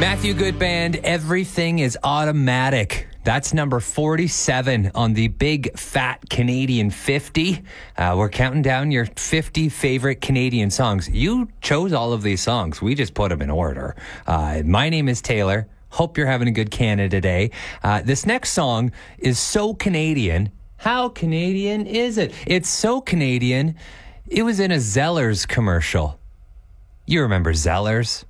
Matthew Good Band, Everything is Automatic. That's number 47 on the Big Fat Canadian 50. We're counting down your 50 favorite Canadian songs. You chose all of these songs. We just put them in order. My name is Taylor. Hope you're having a good Canada Day. This next song is so Canadian. How Canadian is it? It's so Canadian. It was in a Zellers commercial. You remember Zellers?